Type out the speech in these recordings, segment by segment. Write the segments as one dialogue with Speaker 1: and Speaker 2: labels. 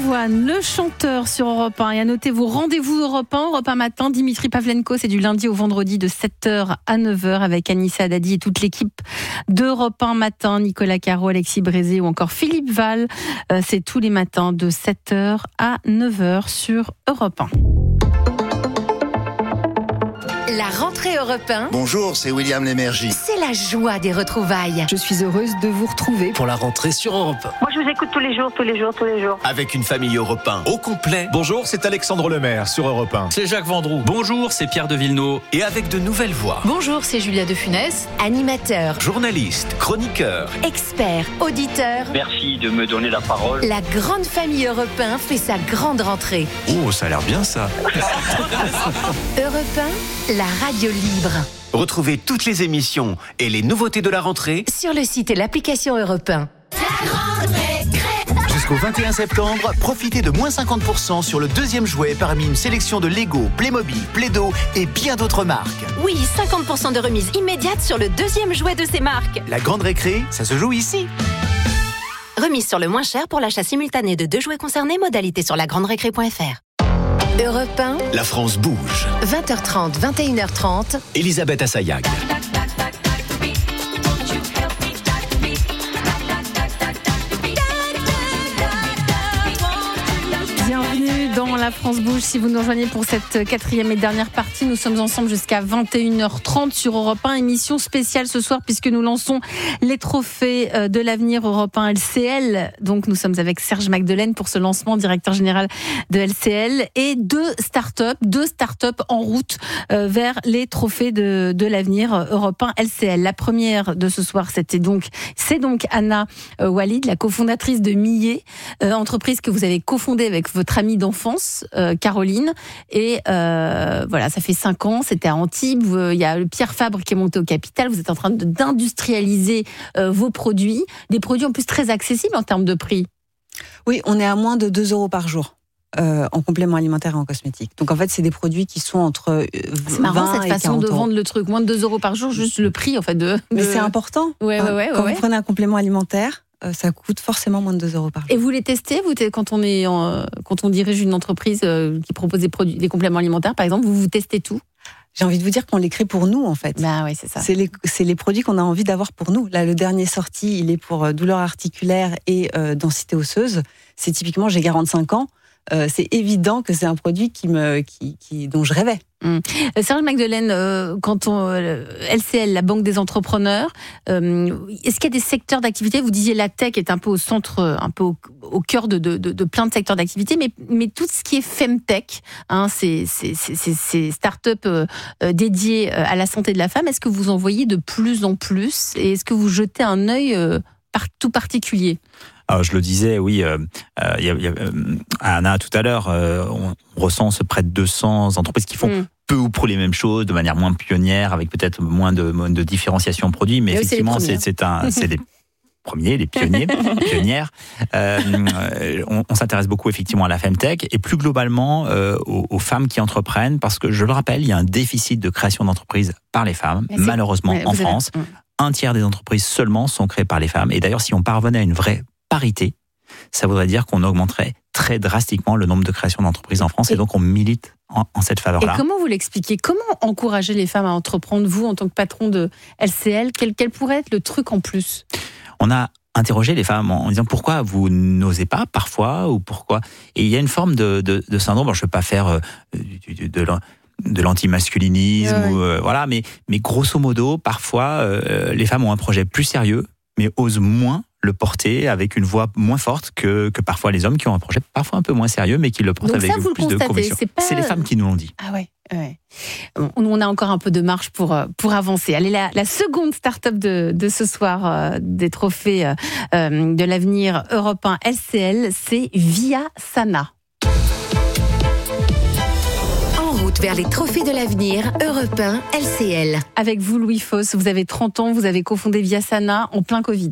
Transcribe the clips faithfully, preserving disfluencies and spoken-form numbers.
Speaker 1: Balavoine, le chanteur sur Europe un. Et à noter vos rendez-vous Europe un, Europe un matin. Dimitri Pavlenko, c'est du lundi au vendredi de sept heures à neuf heures avec Anissa Haddadi et toute l'équipe d'Europe un matin. Nicolas Caro, Alexis Brézé ou encore Philippe Val. Euh, c'est tous les matins de sept heures à neuf heures sur Europe un.
Speaker 2: La rentrée Europe un.
Speaker 3: Bonjour, c'est William Lémergie.
Speaker 2: C'est la joie des retrouvailles.
Speaker 4: Je suis heureuse de vous retrouver
Speaker 5: pour la rentrée sur Europe un.
Speaker 6: Moi, je vous écoute tous les jours, tous les jours, tous les jours.
Speaker 5: Avec une famille Europe un au complet.
Speaker 7: Bonjour, c'est Alexandre Lemaire sur Europe un.
Speaker 8: C'est Jacques Vendroux.
Speaker 9: Bonjour, c'est Pierre de Villeneuve.
Speaker 5: Et avec de nouvelles voix.
Speaker 10: Bonjour, c'est Julia de Funès.
Speaker 2: Animateur,
Speaker 5: journaliste, chroniqueur,
Speaker 2: expert, auditeur.
Speaker 11: Merci de me donner la parole.
Speaker 2: La grande famille Europe un fait sa grande rentrée.
Speaker 7: Oh, ça a l'air bien ça.
Speaker 2: Europe un, la radio libre.
Speaker 5: Retrouvez toutes les émissions et les nouveautés de la rentrée
Speaker 2: sur le site et l'application Europe un.
Speaker 5: Jusqu'au vingt et un septembre, profitez de moins cinquante pour cent sur le deuxième jouet parmi une sélection de Lego, Playmobil, Play-Doh et bien d'autres marques.
Speaker 10: Oui, cinquante pour cent de remise immédiate sur le deuxième jouet de ces marques.
Speaker 5: La grande récré, ça se joue ici.
Speaker 10: Remise sur le moins cher pour l'achat simultané de deux jouets concernés, modalité sur la grande récré point f r.
Speaker 2: Europe un,
Speaker 5: la France bouge.
Speaker 2: vingt heures trente, vingt et une heures trente.
Speaker 5: Elisabeth Assayag.
Speaker 1: Bienvenue dans La France bouge. Si vous nous rejoignez pour cette quatrième et dernière partie, nous sommes ensemble jusqu'à vingt et une heures trente sur Europe un. Émission spéciale ce soir puisque nous lançons les trophées de l'avenir Europe un L C L. Donc nous sommes avec Serge Magdelaine pour ce lancement, directeur général de L C L, et deux startups, deux startups en route vers les trophées de, de l'avenir Europe un L C L. La première de ce soir, c'était donc, c'est donc Anna Walid, la cofondatrice de Millet, entreprise que vous avez cofondée avec votre amie d'enfance, euh, Caroline. Et euh, voilà, ça fait cinq ans, c'était à Antibes. Il y a le Pierre Fabre qui est monté au capital. Vous êtes en train de, d'industrialiser euh, vos produits. Des produits en plus très accessibles en termes de prix.
Speaker 4: Oui, on est à moins de deux euros par jour. Euh, en complément alimentaire et en cosmétique. Donc en fait, c'est des produits qui sont entre euh,
Speaker 1: c'est marrant
Speaker 4: vingt
Speaker 1: cette
Speaker 4: et
Speaker 1: façon de
Speaker 4: euros.
Speaker 1: Vendre le truc. Moins de deux euros par jour, juste le prix en fait. De, de...
Speaker 4: Mais c'est important.
Speaker 1: Ouais, ouais, ouais,
Speaker 4: Quand
Speaker 1: ouais.
Speaker 4: vous prenez un complément alimentaire, euh, ça coûte forcément moins de deux euros par jour.
Speaker 1: Et vous les testez vous, quand, on est en, quand on dirige une entreprise euh, qui propose des, produits, des compléments alimentaires, par exemple, vous vous testez tout?
Speaker 4: J'ai envie de vous dire qu'on les crée pour nous, en fait.
Speaker 1: Bah oui, c'est ça.
Speaker 4: C'est les, c'est les produits qu'on a envie d'avoir pour nous. Là, le dernier sorti, il est pour euh, douleur articulaire et euh, densité osseuse. C'est typiquement, j'ai quarante-cinq ans. Euh, c'est évident que c'est un produit qui me, qui, qui, dont je rêvais.
Speaker 1: Mmh. Serge Magdelaine, euh, quand on, euh, L C L, la Banque des entrepreneurs, euh, est-ce qu'il y a des secteurs d'activité? Vous disiez la tech est un peu au centre, un peu au, au cœur de, de, de, de plein de secteurs d'activité, mais, mais tout ce qui est femtech, hein, ces, ces, ces, ces startups euh, dédiées à la santé de la femme, est-ce que vous en voyez de plus en plus? Et est-ce que vous jetez un œil euh, par, tout particulier?
Speaker 9: Alors, je le disais, oui, euh, euh, y a, y a, euh, à Anna tout à l'heure, euh, on, on recense près de deux cents entreprises qui font mmh. peu ou prou les mêmes choses, de manière moins pionnière, avec peut-être moins de, de différenciation produit, mais, mais effectivement, c'est, c'est, un, c'est des premiers, les pionniers, pionnières. Euh, on, on s'intéresse beaucoup effectivement à la femtech et plus globalement euh, aux, aux femmes qui entreprennent, parce que je le rappelle, il y a un déficit de création d'entreprises par les femmes, mais malheureusement ouais, en France. Avez... Un tiers des entreprises seulement sont créées par les femmes. Et d'ailleurs, si on parvenait à une vraie parité, ça voudrait dire qu'on augmenterait très drastiquement le nombre de créations d'entreprises en France et, et donc on milite en, en cette faveur-là.
Speaker 1: Et comment vous l'expliquez? Comment encourager les femmes à entreprendre, vous, en tant que patron de L C L? Quel, quel pourrait être le truc en plus? On a
Speaker 9: interrogé les femmes en disant pourquoi vous n'osez pas parfois ou pourquoi. Et il y a une forme de, de, de syndrome, alors je ne veux pas faire euh, de, de, de l'anti-masculinisme, ouais. ou, euh, voilà, mais, mais grosso modo, parfois, euh, les femmes ont un projet plus sérieux, mais osent moins le porter avec une voix moins forte que, que parfois les hommes qui ont un projet parfois un peu moins sérieux, mais qui le portent. Donc avec ça, vous plus le de conviction. C'est, pas... c'est les femmes qui nous l'ont dit.
Speaker 1: Ah ouais, ouais. On a encore un peu de marge pour, pour avancer. Allez, la, la seconde start-up de, de ce soir, euh, des trophées euh, de l'avenir Europe un L C L, c'est Viasana.
Speaker 2: Vers les trophées de l'avenir, Europe un L C L.
Speaker 1: Avec vous, Louis Fosse, vous avez trente ans, vous avez cofondé Viasana en plein Covid.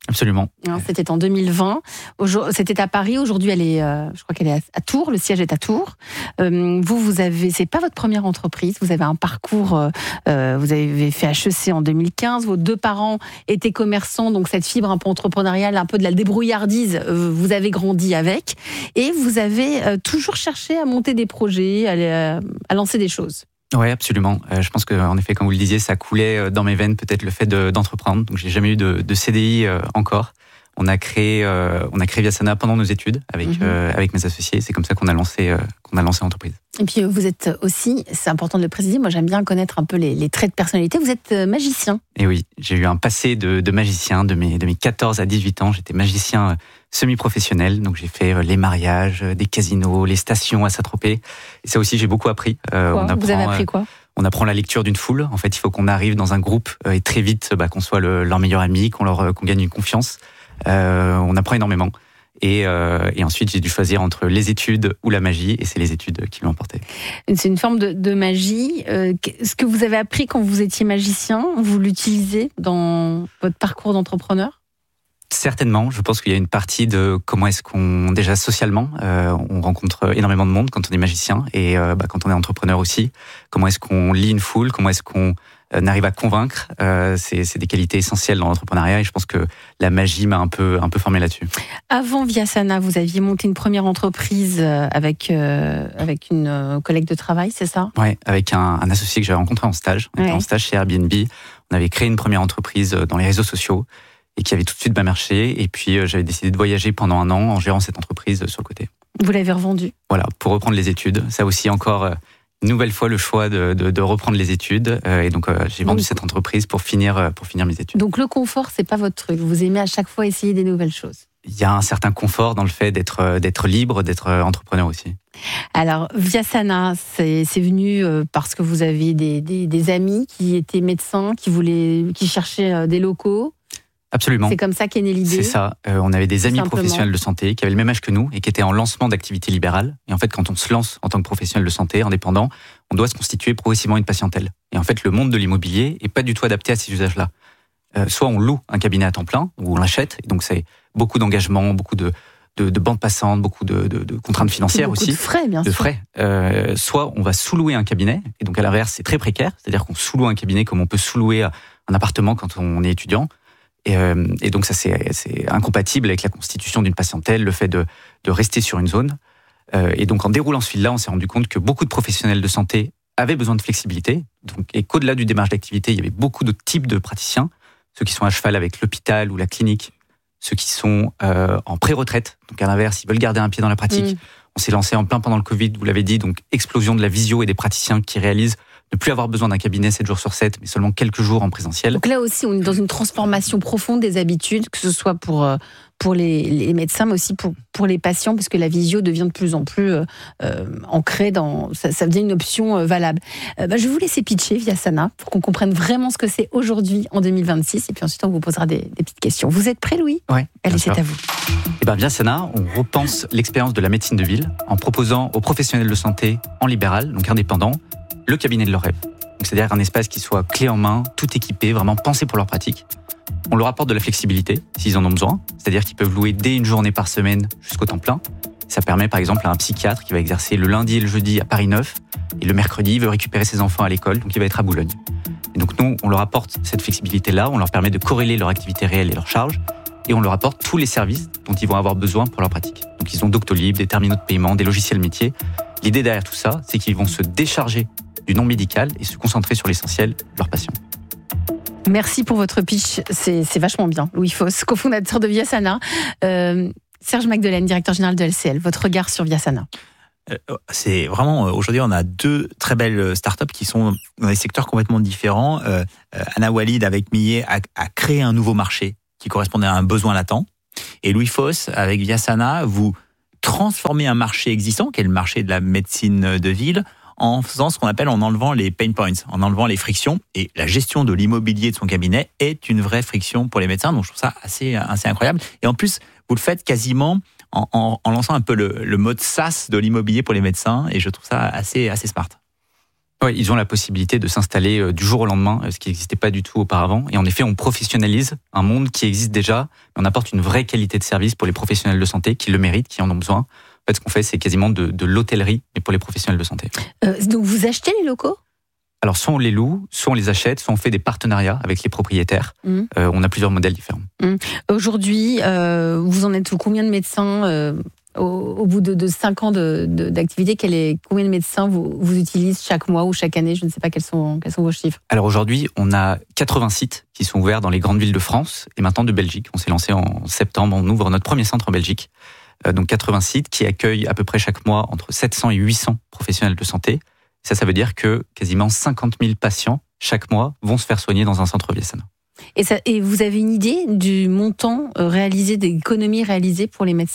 Speaker 3: Absolument.
Speaker 1: C'était en deux mille vingt. C'était à Paris. Aujourd'hui, elle est, euh, je crois qu'elle est à Tours. Le siège est à Tours. Euh, vous, vous avez, c'est pas votre première entreprise. Vous avez un parcours. Euh, vous avez fait H E C en deux mille quinze. Vos deux parents étaient commerçants, donc cette fibre un peu entrepreneuriale, un peu de la débrouillardise, euh, vous avez grandi avec. Et vous avez euh, toujours cherché à monter des projets, à, à lancer des choses.
Speaker 3: Oui, absolument. Euh, je pense qu'en effet, comme vous le disiez, ça coulait dans mes veines peut-être le fait de, d'entreprendre. Donc, j'ai jamais eu de, de C D I euh, encore. On a créé, euh, on a créé Viasana pendant nos études avec mm-hmm. euh, avec mes associés. C'est comme ça qu'on a lancé euh, qu'on a lancé l'entreprise.
Speaker 1: Et puis vous êtes aussi, c'est important de le préciser. Moi, j'aime bien connaître un peu les, les traits de personnalité. Vous êtes magicien.
Speaker 3: Et oui, j'ai eu un passé de, de magicien de mes de mes quatorze à dix-huit ans. J'étais magicien semi-professionnel. Donc j'ai fait les mariages, des casinos, les stations à Saint-Tropez. Et ça aussi, j'ai beaucoup appris.
Speaker 1: Euh, quoi on apprend, vous avez appris quoi?
Speaker 3: On apprend la lecture d'une foule. En fait, il faut qu'on arrive dans un groupe et très vite, bah, qu'on soit le, leur meilleur ami, qu'on leur qu'on gagne une confiance. Euh, on apprend énormément. Et, euh, et ensuite, j'ai dû choisir entre les études ou la magie, et c'est les études qui l'ont emporté.
Speaker 1: C'est une forme de, de magie. Euh, ce que vous avez appris quand vous étiez magicien, vous l'utilisez dans votre parcours d'entrepreneur ?
Speaker 3: Certainement. Je pense qu'il y a une partie de comment est-ce qu'on, déjà socialement, euh, on rencontre énormément de monde quand on est magicien, et euh, bah, quand on est entrepreneur aussi. Comment est-ce qu'on lit une foule ? Comment est-ce qu'on n'arrive à convaincre, euh, c'est, c'est des qualités essentielles dans l'entrepreneuriat, et je pense que la magie m'a un peu, un peu formé là-dessus.
Speaker 1: Avant Viasana, vous aviez monté une première entreprise avec, euh, avec une collègue de travail, c'est ça ?
Speaker 3: Oui, avec un, un associé que j'avais rencontré en stage. On était en stage chez Airbnb. On avait créé une première entreprise dans les réseaux sociaux et qui avait tout de suite bien marché. Et puis, euh, j'avais décidé de voyager pendant un an en gérant cette entreprise sur le côté.
Speaker 1: Vous l'avez revendue ?
Speaker 3: Voilà, pour reprendre les études. Ça aussi, encore... Euh, Une nouvelle fois le choix de, de, de reprendre les études euh, et donc euh, j'ai vendu donc, cette entreprise pour finir, pour finir mes études.
Speaker 1: Donc le confort, c'est pas votre truc, vous aimez à chaque fois essayer des nouvelles choses.
Speaker 3: Il y a un certain confort dans le fait d'être, d'être libre, d'être entrepreneur aussi.
Speaker 1: Alors Viasana, c'est, c'est venu parce que vous avez des, des, des amis qui étaient médecins, qui, voulaient, qui cherchaient des locaux.
Speaker 3: Absolument.
Speaker 1: C'est comme ça qu'est née l'idée.
Speaker 3: C'est ça. Euh, on avait des amis
Speaker 1: Simplement.
Speaker 3: professionnels de santé qui avaient le même âge que nous et qui étaient en lancement d'activité libérale. Et en fait, quand on se lance en tant que professionnel de santé indépendant, on doit se constituer progressivement une patientèle. Et en fait, le monde de l'immobilier est pas du tout adapté à ces usages-là. Euh, soit on loue un cabinet à temps plein, ou on l'achète. Et donc, c'est beaucoup d'engagement, beaucoup de, de, de bandes passantes, beaucoup de, de, de contraintes financières
Speaker 1: beaucoup
Speaker 3: aussi.
Speaker 1: De frais, bien
Speaker 3: de
Speaker 1: sûr.
Speaker 3: frais. Euh, soit on va sous-louer un cabinet. Et donc, à l'inverse, c'est très précaire. C'est-à-dire qu'on sous-loue un cabinet comme on peut sous-louer un appartement quand on est étudiant. Et, euh, et donc ça c'est, c'est incompatible avec la constitution d'une patientèle, le fait de, de rester sur une zone. Euh, et donc en déroulant ce fil-là, on s'est rendu compte que beaucoup de professionnels de santé avaient besoin de flexibilité, donc, et qu'au-delà du démarche d'activité, il y avait beaucoup de types de praticiens, ceux qui sont à cheval avec l'hôpital ou la clinique, ceux qui sont euh, en pré-retraite, donc à l'inverse, ils veulent garder un pied dans la pratique. Mmh. On s'est lancé en plein pendant le Covid, vous l'avez dit, donc explosion de la visio et des praticiens qui réalisent ne plus avoir besoin d'un cabinet sept jours sur sept, mais seulement quelques jours en présentiel.
Speaker 1: Donc là aussi, on est dans une transformation profonde des habitudes, que ce soit pour, pour les, les médecins, mais aussi pour, pour les patients, parce que la visio devient de plus en plus euh, ancrée dans... Ça, ça devient une option euh, valable. Euh, bah, je vais vous laisser pitcher Viasana, pour qu'on comprenne vraiment ce que c'est aujourd'hui, en deux mille vingt-six, et puis ensuite on vous posera des, des petites questions. Vous êtes prêt, Louis ?
Speaker 3: Oui.
Speaker 1: Allez, c'est à vous.
Speaker 3: Eh bien, Viasana, on repense l'expérience de la médecine de ville en proposant aux professionnels de santé en libéral, donc indépendants, le cabinet de leur rêve. Donc, c'est-à-dire un espace qui soit clé en main, tout équipé, vraiment pensé pour leur pratique. On leur apporte de la flexibilité, s'ils en ont besoin. C'est-à-dire qu'ils peuvent louer dès une journée par semaine jusqu'au temps plein. Ça permet par exemple à un psychiatre qui va exercer le lundi et le jeudi à Paris neuf, et le mercredi, il veut récupérer ses enfants à l'école, donc il va être à Boulogne. Et donc nous, on leur apporte cette flexibilité-là, on leur permet de corréler leur activité réelle et leur charge, et on leur apporte tous les services dont ils vont avoir besoin pour leur pratique. Donc ils ont Doctolib, des terminaux de paiement, des logiciels métiers. L'idée derrière tout ça, c'est qu'ils vont se décharger du non médical et se concentrer sur l'essentiel, leurs patients.
Speaker 1: Merci pour votre pitch, c'est, c'est vachement bien. Louis Foss, cofondateur de Viasana. Euh, Serge Magdelaine, directeur général de L C L, votre regard sur Viasana ?
Speaker 9: C'est vraiment, aujourd'hui, on a deux très belles startups qui sont dans des secteurs complètement différents. Euh, Anna Walid, avec Millet, a, a créé un nouveau marché qui correspondait à un besoin latent. Et Louis Foss, avec Viasana, vous transformez un marché existant, qui est le marché de la médecine de ville, en faisant ce qu'on appelle, en enlevant les pain points, en enlevant les frictions. Et la gestion de l'immobilier de son cabinet est une vraie friction pour les médecins. Donc, je trouve ça assez, assez incroyable. Et en plus, vous le faites quasiment en, en, en lançant un peu le, le mode SaaS de l'immobilier pour les médecins. Et je trouve ça assez, assez smart.
Speaker 3: Oui, ils ont la possibilité de s'installer du jour au lendemain, ce qui n'existait pas du tout auparavant. Et en effet, on professionnalise un monde qui existe déjà, mais on apporte une vraie qualité de service pour les professionnels de santé qui le méritent, qui en ont besoin. En fait, ce qu'on fait, c'est quasiment de, de l'hôtellerie, mais pour les professionnels de santé.
Speaker 1: Euh, donc, vous achetez les locaux ?
Speaker 3: Alors, soit on les loue, soit on les achète, soit on fait des partenariats avec les propriétaires. Mmh. Euh, on a plusieurs modèles différents.
Speaker 1: Mmh. Aujourd'hui, euh, vous en êtes combien de médecins euh, au, au bout de, de cinq ans de, de, d'activité, quel est, combien de médecins vous, vous utilisez chaque mois ou chaque année ? Je ne sais pas quels sont, quels sont vos chiffres.
Speaker 3: Alors aujourd'hui, on a quatre-vingts sites qui sont ouverts dans les grandes villes de France et maintenant de Belgique. On s'est lancé en septembre, on ouvre notre premier centre en Belgique. Euh, donc quatre-vingts sites qui accueillent à peu près chaque mois entre sept cents et huit cents professionnels de santé. Ça, ça veut dire que quasiment cinquante mille patients chaque mois vont se faire soigner dans un centre Viasana.
Speaker 1: Et, ça, et vous avez une idée du montant réalisé, des économies réalisées pour les médecins ?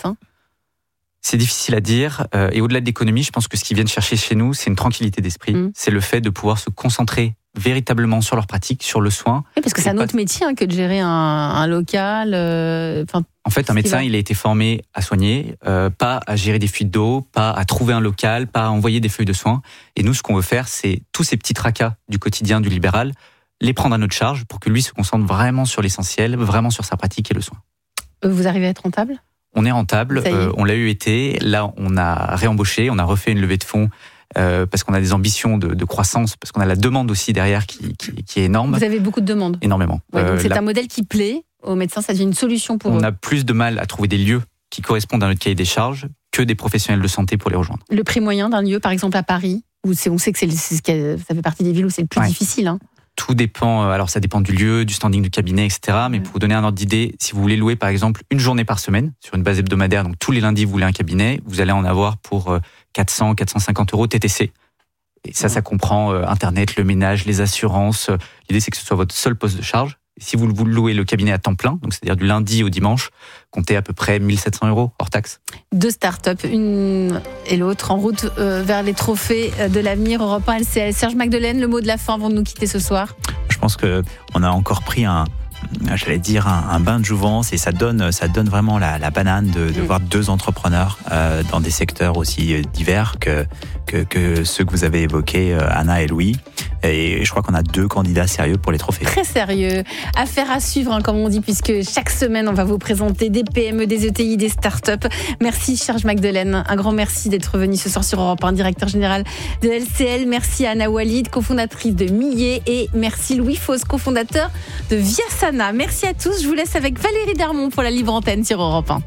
Speaker 3: C'est difficile à dire. Euh, et au-delà de l'économie, je pense que ce qu'ils viennent chercher chez nous, c'est une tranquillité d'esprit. Mmh. C'est le fait de pouvoir se concentrer véritablement sur leur pratique, sur le soin.
Speaker 1: Oui, parce que c'est, c'est un pas... autre métier hein, que de gérer un, un local. Euh,
Speaker 3: en fait, un médecin, il a été formé à soigner, euh, pas à gérer des fuites d'eau, pas à trouver un local, pas à envoyer des feuilles de soins. Et nous, ce qu'on veut faire, c'est tous ces petits tracas du quotidien du libéral, les prendre à notre charge pour que lui se concentre vraiment sur l'essentiel, vraiment sur sa pratique et le soin.
Speaker 1: Vous arrivez à être rentable ?
Speaker 3: On est rentable, euh, on l'a eu été. Là, on a réembauché, on a refait une levée de fonds euh, parce qu'on a des ambitions de, de croissance, parce qu'on a la demande aussi derrière qui, qui, qui est énorme.
Speaker 1: Vous avez beaucoup de demandes ?
Speaker 3: Énormément.
Speaker 1: Ouais, donc
Speaker 3: euh,
Speaker 1: c'est
Speaker 3: là,
Speaker 1: un modèle qui plaît aux médecins, ça devient une solution pour
Speaker 3: on
Speaker 1: eux.
Speaker 3: On a plus de mal à trouver des lieux qui correspondent à notre cahier des charges que des professionnels de santé pour les rejoindre.
Speaker 1: Le prix moyen d'un lieu, par exemple à Paris, où c'est, on sait que c'est, c'est ce qui a, ça fait partie des villes où c'est le plus ouais. difficile. Hein.
Speaker 3: Tout dépend, alors ça dépend du lieu, du standing du cabinet, et cetera. Mais pour vous donner un ordre d'idée, si vous voulez louer par exemple une journée par semaine sur une base hebdomadaire, donc tous les lundis vous voulez un cabinet, vous allez en avoir pour quatre cents, quatre cent cinquante euros T T C. Et ça, ça comprend Internet, le ménage, les assurances. L'idée, c'est que ce soit votre seul poste de charge. Et si vous, vous louez le cabinet à temps plein, donc c'est-à-dire du lundi au dimanche, comptez à peu près mille sept cents euros hors taxe.
Speaker 1: Deux startups, une et l'autre, en route euh, vers les trophées de l'avenir. Europe un L C L. Serge Magdelaine, le mot de la fin avant de nous quitter ce soir.
Speaker 9: Je pense qu'on a encore pris un, j'allais dire un, un bain de jouvence et ça donne, ça donne vraiment la, la banane de, de mmh. voir deux entrepreneurs euh, dans des secteurs aussi divers que, que, que ceux que vous avez évoqués, Anna et Louis. Et je crois qu'on a deux candidats sérieux pour les trophées.
Speaker 1: Très sérieux. Affaire à suivre, hein, comme on dit, puisque chaque semaine, on va vous présenter des P M E, des E T I, des startups. Merci, Serge Magdelaine. Un grand merci d'être venu ce soir sur Europe un, directeur général de L C L. Merci à Anna Walid, cofondatrice de Millet. Et merci Louis Fosse, cofondateur de Viasana. Merci à tous. Je vous laisse avec Valérie Darmon pour la libre antenne sur Europe un.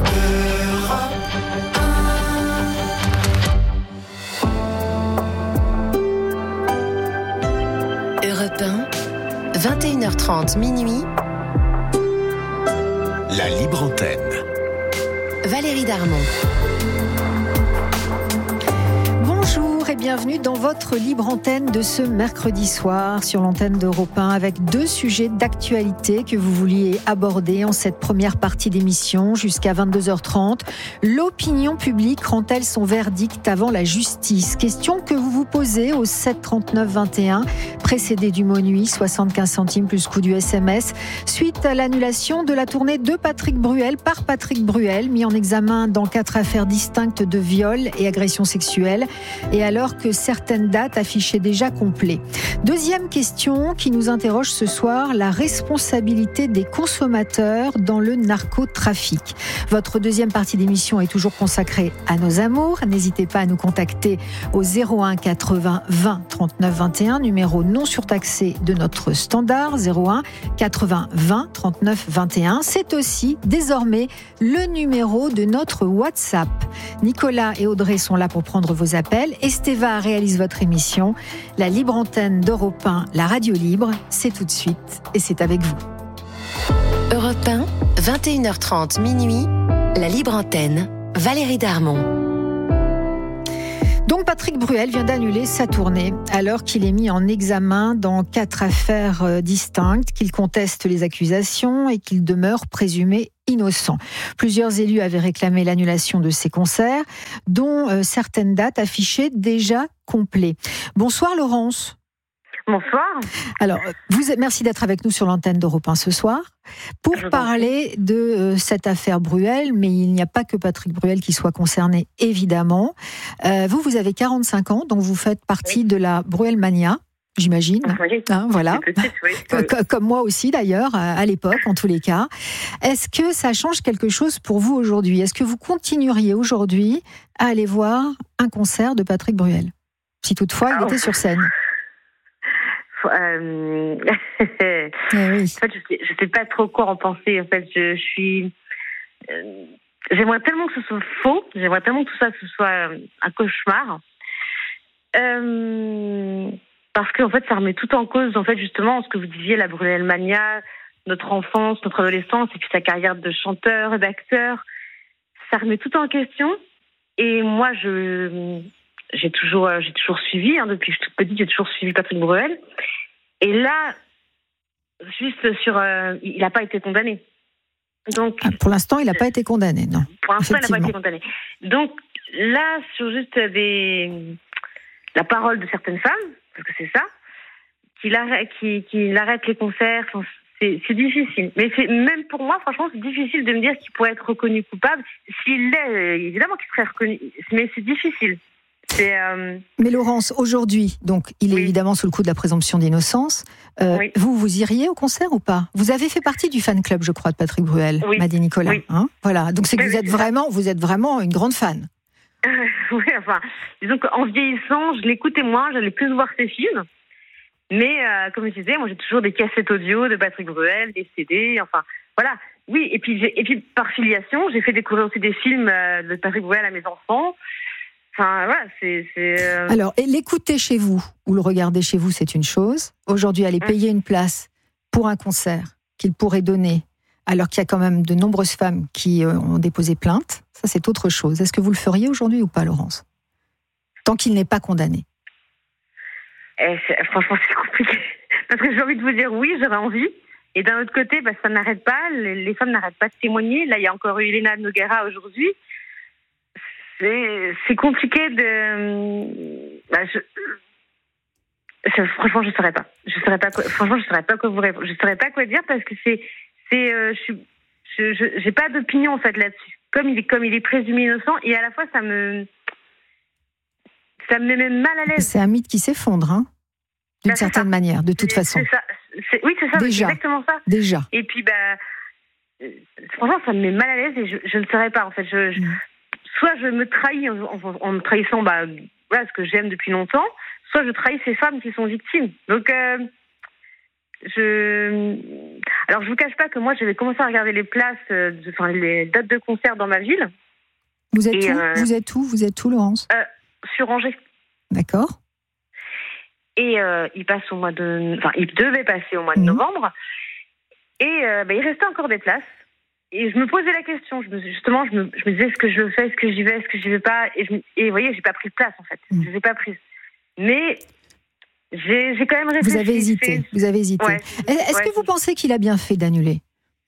Speaker 2: vingt et une heures trente, minuit.
Speaker 5: La libre antenne.
Speaker 2: Valérie Darmon.
Speaker 8: Bonjour et bienvenue dans votre libre antenne de ce mercredi soir sur l'antenne d'Europe un avec deux sujets d'actualité que vous vouliez aborder en cette première partie d'émission jusqu'à vingt-deux heures trente. L'opinion publique rend-elle son verdict avant la justice ? Question que vous vous posez au sept trente-neuf vingt et un, précédé du mot nuit, soixante-quinze centimes plus coût du S M S, suite à l'annulation de la tournée de Patrick Bruel par Patrick Bruel, mis en examen dans quatre affaires distinctes de viol et agression sexuelle, et alors que certaines dates affichaient déjà complet. Deuxième question qui nous interroge ce soir, la responsabilité des consommateurs dans le narcotrafic. Votre deuxième partie d'émission est toujours consacrée à nos amours. N'hésitez pas à nous contacter au zéro un quatre-vingts vingt trente-neuf vingt et un, numéro non surtaxé de notre standard, zéro un quatre-vingts vingt trente-neuf vingt et un. C'est aussi désormais le numéro de notre WhatsApp. Nicolas et Audrey sont là pour prendre vos appels. Esteva réalise votre émission. La libre antenne d'Europe un, la radio libre, c'est tout de suite et c'est avec vous.
Speaker 2: Europe un, vingt et une heures trente, minuit, la libre antenne, Valérie Darmon.
Speaker 8: Donc Patrick Bruel vient d'annuler sa tournée alors qu'il est mis en examen dans quatre affaires distinctes, qu'il conteste les accusations et qu'il demeure présumé innocent. Plusieurs élus avaient réclamé l'annulation de ces concerts, dont euh, certaines dates affichaient déjà complets. Bonsoir Laurence.
Speaker 6: Bonsoir.
Speaker 8: Alors, vous, merci d'être avec nous sur l'antenne d'Europe un ce soir pour parler de euh, cette affaire Bruel, mais il n'y a pas que Patrick Bruel qui soit concerné, évidemment. Euh, vous, vous avez quarante-cinq ans, donc vous faites partie oui. de la Bruel Mania, j'imagine.
Speaker 6: Oui.
Speaker 8: Hein, voilà.
Speaker 6: Petite, oui.
Speaker 8: Comme, comme moi aussi, d'ailleurs, à l'époque, en tous les cas. Est-ce que ça change quelque chose pour vous aujourd'hui ? Est-ce que vous continueriez aujourd'hui à aller voir un concert de Patrick Bruel ? Si toutefois, il oh. était sur scène.
Speaker 6: Euh... eh oui. En fait, je sais, je sais pas trop quoi en penser. En fait, je, je suis. Euh, j'aimerais tellement que ce soit faux. J'aimerais tellement que tout ça que ce soit un cauchemar. Euh... Parce qu'en fait, ça remet tout en cause. En fait, justement, ce que vous disiez, la Bruel Mania, notre enfance, notre adolescence, et puis sa carrière de chanteur, d'acteur, ça remet tout en question. Et moi, je. J'ai toujours, j'ai toujours suivi, hein, depuis que je suis toute petite, j'ai toujours suivi Patrick Bruel. Et là, juste sur... Euh, il n'a pas été condamné. Donc,
Speaker 8: ah, pour l'instant, il n'a pas été condamné, non.
Speaker 6: Pour l'instant, il n'a pas été condamné. Donc là, sur juste des, la parole de certaines femmes, parce que c'est ça, qu'il arrête, qu'il, qu'il arrête les concerts, c'est, c'est difficile. Mais c'est, même pour moi, franchement, c'est difficile de me dire qu'il pourrait être reconnu coupable. S'il l'est, évidemment qu'il serait reconnu, mais c'est difficile. C'est, euh...
Speaker 8: Mais Laurence, aujourd'hui, donc il est oui. évidemment sous le coup de la présomption d'innocence. Euh, oui. Vous, vous iriez au concert ou pas ? Vous avez fait partie du fan club, je crois, de Patrick Bruel, oui. m'a dit Nicolas. Oui. Hein, voilà. Donc c'est que oui, vous êtes vraiment, vous êtes vraiment une grande fan.
Speaker 6: oui, enfin, disons qu'en vieillissant, je l'écoutais moins, j'allais plus voir ses films. Mais euh, comme je disais, moi j'ai toujours des cassettes audio de Patrick Bruel, des C D, enfin voilà. Oui, et puis j'ai, et puis par filiation, j'ai fait découvrir aussi des films euh, de Patrick Bruel à mes enfants. Enfin, voilà, c'est, c'est euh...
Speaker 8: Alors, et l'écouter chez vous ou le regarder chez vous, c'est une chose. Aujourd'hui, aller payer une place pour un concert qu'il pourrait donner, alors qu'il y a quand même de nombreuses femmes qui euh, ont déposé plainte, ça c'est autre chose. Est-ce que vous le feriez aujourd'hui ou pas, Laurence ? Tant qu'il n'est pas condamné.
Speaker 6: Eh, c'est, franchement, c'est compliqué. Parce que j'ai envie de vous dire oui, j'aurais envie. Et d'un autre côté, bah, ça n'arrête pas. Les, les femmes n'arrêtent pas de témoigner. Là, il y a encore eu Elena Noguera aujourd'hui. C'est, c'est compliqué de. Bah, je, je, franchement, je ne saurais pas. Je saurais pas. Quoi, franchement, je saurais pas quoi vous répondre. Je saurais pas quoi dire parce que c'est, c'est, euh, je, je, je, j'ai pas d'opinion en fait là-dessus. Comme il est, comme il est présumé innocent, et à la fois ça me, ça me met mal à l'aise.
Speaker 8: C'est un mythe qui s'effondre, hein, d'une bah, certaine manière, de toute
Speaker 6: c'est,
Speaker 8: façon.
Speaker 6: C'est ça. C'est, oui, c'est ça.
Speaker 8: Déjà.
Speaker 6: C'est exactement ça.
Speaker 8: Déjà.
Speaker 6: Et puis, bah, franchement, ça me met mal à l'aise et je, je ne saurais pas en fait. Je, je mm. Soit je me trahis en, en, en me trahissant bah, voilà, ce que j'aime depuis longtemps, soit je trahis ces femmes qui sont victimes. Donc, euh, je... Alors, je ne vous cache pas que moi, j'avais commencé à regarder les places, euh, de, enfin, les dates de concert dans ma ville.
Speaker 8: Vous êtes, et, où, euh, vous êtes où Vous êtes où, Laurence
Speaker 6: euh, Sur Angers.
Speaker 8: D'accord.
Speaker 6: Et euh, il passe au mois de... Enfin, il devait passer au mois de mmh. novembre. Et euh, bah, il restait encore des places. Et je me posais la question, je me, justement, je me, je me disais, est-ce que je le fais, est-ce que j'y vais, est-ce que j'y vais pas, et, je, et vous voyez, j'ai pas pris de place, en fait. Mmh. Je les ai pas prises. Mais j'ai, j'ai quand même réfléchi.
Speaker 8: Vous avez hésité, fait... vous avez hésité. Ouais. Est-ce ouais, que vous c'est... pensez qu'il a bien fait d'annuler ?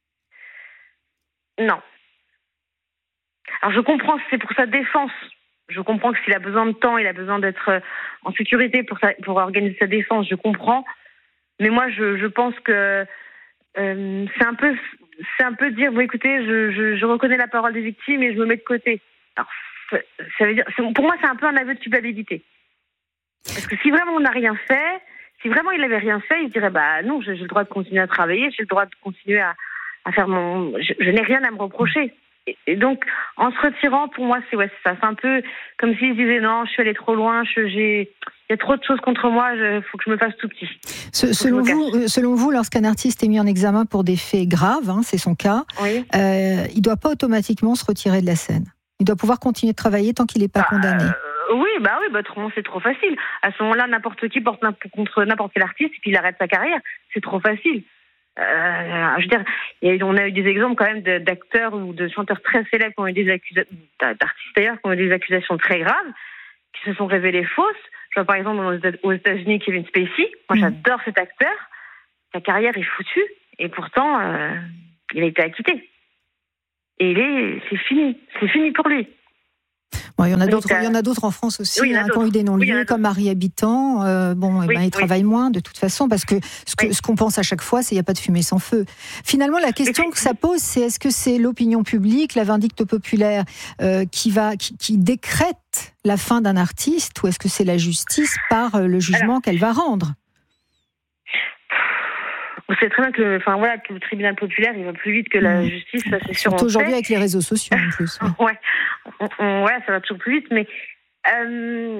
Speaker 6: Non. Alors, je comprends, c'est pour sa défense. Je comprends que s'il a besoin de temps, il a besoin d'être en sécurité pour, sa, pour organiser sa défense, je comprends. Mais moi, je, je pense que euh, c'est un peu... C'est un peu dire, bon, écoutez, je, je, je reconnais la parole des victimes et je me mets de côté. Alors, ça, ça veut dire, pour moi, c'est un peu un aveu de culpabilité. Parce que si vraiment on n'a rien fait, si vraiment il n'avait rien fait, il dirait, bah non, j'ai, j'ai le droit de continuer à travailler, j'ai le droit de continuer à, à faire mon... Je, je n'ai rien à me reprocher. Et, et donc, en se retirant, pour moi, c'est, ouais, c'est ça. C'est un peu comme s'il se disait, non, je suis allé trop loin, je, j'ai... il y a trop de choses contre moi, il faut que je me fasse tout petit.
Speaker 8: Ce, selon, vous, selon vous, lorsqu'un artiste est mis en examen pour des faits graves, hein, c'est son cas, oui. euh, il ne doit pas automatiquement se retirer de la scène. Il doit pouvoir continuer de travailler tant qu'il n'est pas bah, condamné.
Speaker 6: Euh, oui, bah oui, bah, autrement c'est trop facile. À ce moment-là, n'importe qui porte contre n'importe quel artiste et puis il arrête sa carrière. C'est trop facile. Euh, je veux dire, il y a, on a eu des exemples quand même de, d'acteurs ou de chanteurs très célèbres qui ont eu des accusations, d'artistes d'ailleurs, qui ont eu des accusations très graves, qui se sont révélées fausses. Je vois par exemple aux États-Unis Kevin Spacey. Moi, j'adore cet acteur. Sa carrière est foutue et pourtant, euh, il a été acquitté. Et il est, c'est fini, c'est fini pour lui.
Speaker 8: Bon, il y en a
Speaker 6: Donc,
Speaker 8: d'autres,
Speaker 6: euh,
Speaker 8: il y en a d'autres en France aussi,
Speaker 6: oui, il y en a
Speaker 8: hein, qui ont eu des non-lieux,
Speaker 6: oui,
Speaker 8: comme Marie Habitant. Euh, bon, eh
Speaker 6: oui,
Speaker 8: ben, ils
Speaker 6: oui.
Speaker 8: travaillent moins de toute façon, parce que ce, que,
Speaker 6: oui.
Speaker 8: ce qu'on pense à chaque fois, c'est qu'il n'y a pas de fumée sans feu. Finalement, la question que ça pose, c'est est-ce que c'est l'opinion publique, la vindicte populaire, euh, qui va, qui, qui décrète la fin d'un artiste, ou est-ce que c'est la justice par le jugement Alors, qu'elle va rendre?
Speaker 6: Vous savez très bien que le, enfin, voilà, que le tribunal populaire, il va plus vite que la justice, ça c'est sûr.
Speaker 8: Surtout aujourd'hui avec les réseaux sociaux en plus.
Speaker 6: Oui. ouais, on, on, ouais, ça va toujours plus vite, mais euh,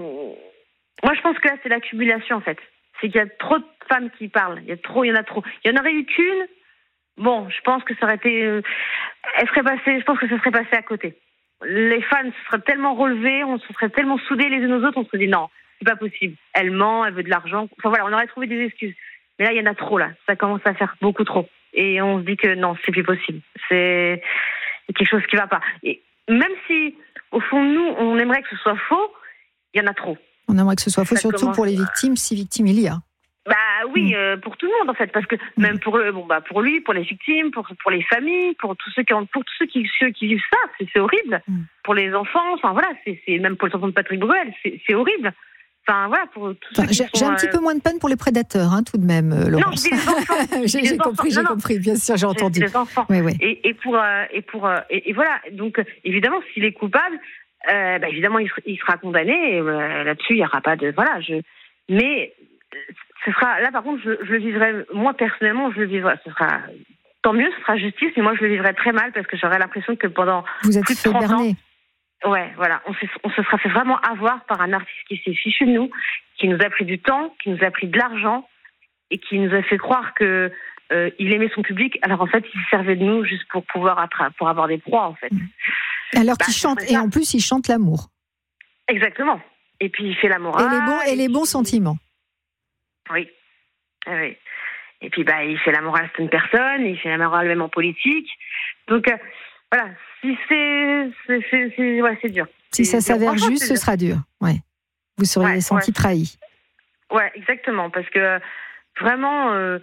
Speaker 6: moi je pense que là c'est l'accumulation en fait. C'est qu'il y a trop de femmes qui parlent, il y a trop, il y en a trop. Il y en aurait eu qu'une, bon, je pense que ça aurait été, euh, elle serait passée, je pense que ça serait passé à côté. Les fans se seraient tellement relevés, on se serait tellement soudés les unes aux autres, on se serait dit non, c'est pas possible. Elle ment, elle veut de l'argent. Enfin voilà, on aurait trouvé des excuses. Mais là, il y en a trop, là. Ça commence à faire beaucoup trop. Et on se dit que non, c'est plus possible. C'est quelque chose qui va pas. Et même si, au fond, nous, on aimerait que ce soit faux, il y en a trop.
Speaker 8: On aimerait que ce soit faux,
Speaker 6: ça
Speaker 8: surtout
Speaker 6: commence...
Speaker 8: pour les victimes, si victimes il y a.
Speaker 6: Bah oui, mmh. euh, pour tout le monde, en fait. Parce que mmh. même pour, bon, bah, pour lui, pour les victimes, pour, pour les familles, pour tous ceux qui, pour tous ceux qui, ceux qui vivent ça, c'est, c'est horrible. Mmh. Pour les enfants, enfin voilà, c'est, c'est même pour les enfants de Patrick Bruel, c'est, c'est horrible. Enfin, voilà, pour tous
Speaker 8: enfin, j'ai,
Speaker 6: sont,
Speaker 8: j'ai un petit
Speaker 6: euh...
Speaker 8: peu moins de peine pour les prédateurs, hein, tout de même, euh, Laurence.
Speaker 6: Non, je dis les enfants.
Speaker 8: j'ai,
Speaker 6: les
Speaker 8: j'ai
Speaker 6: enfants.
Speaker 8: compris,
Speaker 6: non,
Speaker 8: j'ai
Speaker 6: non.
Speaker 8: compris, bien sûr, j'ai entendu.
Speaker 6: Les enfants.
Speaker 8: Oui, oui.
Speaker 6: Et, et pour, euh, et pour, euh, et, et voilà. Donc, évidemment, s'il est coupable, euh, bah, évidemment, il, il sera condamné. Et, euh, là-dessus, il n'y aura pas de, voilà. Je. Mais ce sera, là, par contre, je, je le vivrai. Moi, personnellement, je le vivrai. Ce sera tant mieux, ce sera justice. Mais moi, je le vivrai très mal parce que j'aurai l'impression que pendant
Speaker 8: vous êtes
Speaker 6: plus de
Speaker 8: fait
Speaker 6: trente
Speaker 8: berner.
Speaker 6: ans. Ouais, voilà, on, on se sera fait vraiment avoir par un artiste qui s'est fichu de nous, qui nous a pris du temps, qui nous a pris de l'argent et qui nous a fait croire que euh, il aimait son public. Alors en fait, il se servait de nous juste pour pouvoir attra- pour avoir des proies en fait.
Speaker 8: Alors
Speaker 6: bah,
Speaker 8: qu'il chante et en plus il chante l'amour.
Speaker 6: Exactement. Et puis il fait la morale.
Speaker 8: Et les bons et, et les bons sentiments.
Speaker 6: Oui. oui. Et puis bah il fait la morale à certaines personnes, il fait la morale même en politique. Donc euh, voilà. Si c'est, c'est, c'est, c'est, ouais, c'est dur.
Speaker 8: Si ça s'avère juste, ce sera dur. Ouais. Vous seriez
Speaker 6: ouais,
Speaker 8: senti
Speaker 6: ouais.
Speaker 8: trahi.
Speaker 6: Ouais, exactement. Parce que vraiment, euh,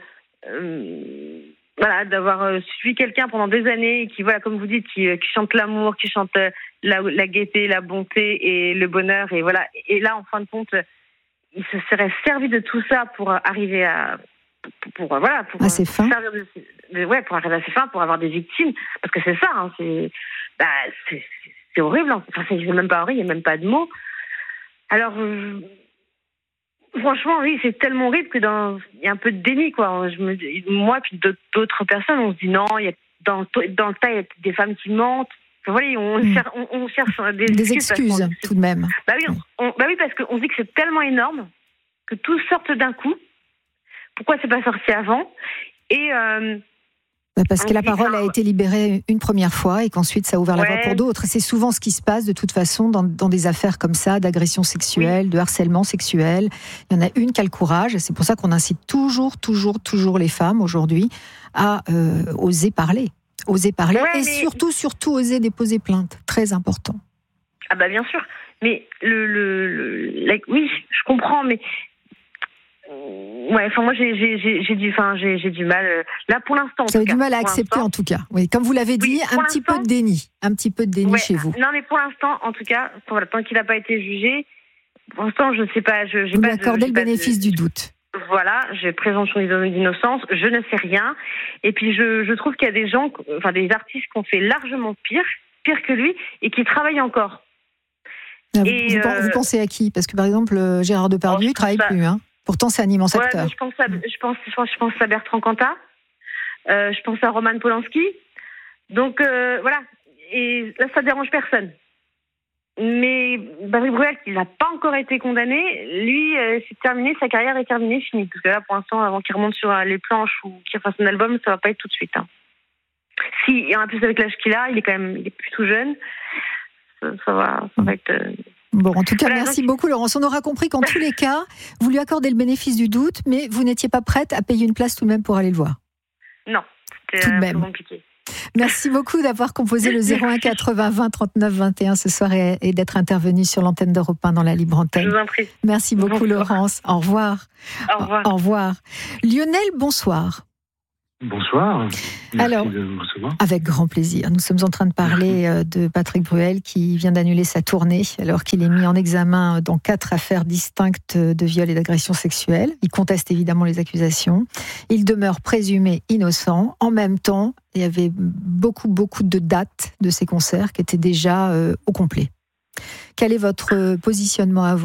Speaker 6: euh, voilà, d'avoir euh, suivi quelqu'un pendant des années et qui, voilà, comme vous dites, qui, qui chante l'amour, qui chante la, la gaieté, la bonté et le bonheur. Et voilà. Et là, en fin de compte, il se serait servi de tout ça pour arriver à. Pour, pour, voilà, pour,
Speaker 8: à ses fins.
Speaker 6: De, de, ouais, pour arriver à ses fins, pour avoir des victimes, parce que c'est ça, hein, c'est, bah, c'est, c'est horrible. Hein. Enfin, c'est même pas horrible, il n'y a même pas de mots. Alors, euh, franchement, oui, c'est tellement horrible que dans, il y a un peu de déni, quoi. Je me, moi, puis d'autres, d'autres personnes, on se dit non, il y a dans, dans le tas, il y a des femmes qui mentent. Enfin, voilà, on, mmh. cherche, on, on cherche des,
Speaker 8: des excuses, excuses tout de même.
Speaker 6: Bah oui, on, on, bah oui, parce qu'on dit que c'est tellement énorme que tout sorte d'un coup. Pourquoi c'est pas sorti avant? Et euh,
Speaker 8: parce que la parole a été libérée une première fois et qu'ensuite ça a ouvert la
Speaker 6: ouais.
Speaker 8: voie pour d'autres. C'est souvent ce qui se passe de toute façon dans, dans des affaires comme ça, d'agression sexuelle, oui. de harcèlement sexuel. Il y en a une qui a le courage. Et c'est pour ça qu'on incite toujours, toujours, toujours les femmes aujourd'hui à euh, oser parler, oser parler
Speaker 6: ouais,
Speaker 8: et
Speaker 6: mais...
Speaker 8: surtout, surtout oser déposer plainte. Très important.
Speaker 6: Ah bah bien sûr. Mais le, le, le la... oui, je comprends, mais ouais, enfin moi j'ai j'ai j'ai, j'ai du enfin j'ai j'ai du mal là pour l'instant.
Speaker 8: Vous avez du mal à accepter en tout cas. Oui, comme vous l'avez dit,
Speaker 6: oui,
Speaker 8: un petit peu de déni, un petit peu de déni
Speaker 6: ouais,
Speaker 8: chez vous.
Speaker 6: Non mais pour l'instant, en tout cas, voilà, tant qu'il n'a pas été jugé, pour l'instant je ne sais pas, je j'ai
Speaker 8: vous
Speaker 6: pas
Speaker 8: lui accordez
Speaker 6: de,
Speaker 8: le bénéfice
Speaker 6: de,
Speaker 8: du doute.
Speaker 6: Voilà, j'ai présomption d'innocence, je ne sais rien, et puis je je trouve qu'il y a des gens, enfin des artistes qui ont fait largement pire, pire que lui, et qui travaillent encore.
Speaker 8: Vous,
Speaker 6: et
Speaker 8: vous,
Speaker 6: euh,
Speaker 8: vous pensez à qui? Parce que par exemple Gérard Depardieu, oh, il travaille ça... plus, hein. Pourtant, c'est un immense
Speaker 6: ouais,
Speaker 8: acteur.
Speaker 6: Je pense, à, je, pense, je, pense, je pense à Bertrand Cantat, euh, je pense à Roman Polanski. Donc, euh, voilà. Et là, ça dérange personne. Mais Patrick Bruel, qui n'a pas encore été condamné, lui, euh, c'est terminé, sa carrière est terminée, finie. Parce que là, pour l'instant, avant qu'il remonte sur euh, les planches ou qu'il fasse un album, ça va pas être tout de suite. Hein. Si, et en plus, avec l'âge qu'il a, il est quand même il est plutôt jeune, ça, ça, va, ça va être... Euh,
Speaker 8: Bon, en tout cas,
Speaker 6: voilà,
Speaker 8: merci
Speaker 6: donc...
Speaker 8: beaucoup, Laurence. On aura compris qu'en tous les cas, vous lui accordez le bénéfice du doute, mais vous n'étiez pas prête à payer une place tout de même pour aller le voir.
Speaker 6: Non, c'était
Speaker 8: tout de
Speaker 6: un
Speaker 8: même.
Speaker 6: peu compliqué.
Speaker 8: Merci beaucoup d'avoir composé le zéro un quatre-vingts vingt trente-neuf vingt et un ce soir et, et d'être intervenu sur l'antenne d'Europe un dans la Libre Antenne.
Speaker 6: Je vous en prie.
Speaker 8: Merci beaucoup, bonsoir. Laurence. Au revoir.
Speaker 6: Au revoir.
Speaker 8: Au revoir. Lionel, bonsoir.
Speaker 12: Bonsoir. Merci
Speaker 8: Alors,
Speaker 12: de me recevoir.
Speaker 8: avec grand plaisir. Nous sommes en train de parler euh, de Patrick Bruel qui vient d'annuler sa tournée alors qu'il est mis en examen dans quatre affaires distinctes de viol et d'agression sexuelle. Il conteste évidemment les accusations. Il demeure présumé innocent. En même temps, il y avait beaucoup, beaucoup de dates de ses concerts qui étaient déjà euh, au complet. Quel est votre positionnement à vous ?